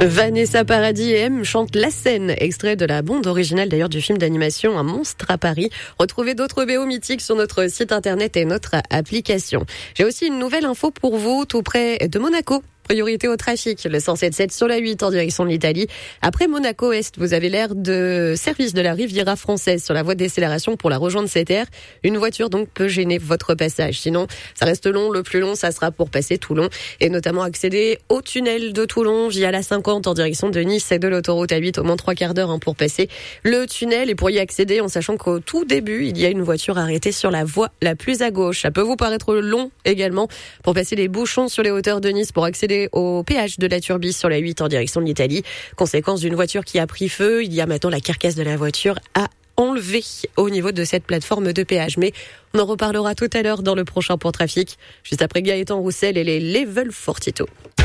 Vanessa Paradis et M chantent La Scène, extrait de la bande originale d'ailleurs du film d'animation Un monstre à Paris. Retrouvez d'autres BO mythiques sur notre site internet et notre application. J'ai aussi une nouvelle info pour vous, tout près de Monaco. Priorité au trafic, le 177 sur la 8 en direction de l'Italie. Après Monaco Est, vous avez l'aire de service de la Riviera française sur la voie de décélération pour la rejoindre cette aire. Une voiture donc peut gêner votre passage. Sinon, ça reste long. Le plus long, ça sera pour passer Toulon et notamment accéder au tunnel de Toulon via la 50 en direction de Nice et de l'autoroute A8 au moins 3 quarts d'heure pour passer le tunnel et pour y accéder en sachant qu'au tout début, il y a une voiture arrêtée sur la voie la plus à gauche. Ça peut vous paraître long également pour passer les bouchons sur les hauteurs de Nice pour accéder au péage de la Turbie sur la 8 en direction de l'Italie. Conséquence d'une voiture qui a pris feu, il y a maintenant la carcasse de la voiture à enlever au niveau de cette plateforme de péage. Mais on en reparlera tout à l'heure dans le prochain Point Trafic, juste après Gaëtan Roussel et les Level Fortito.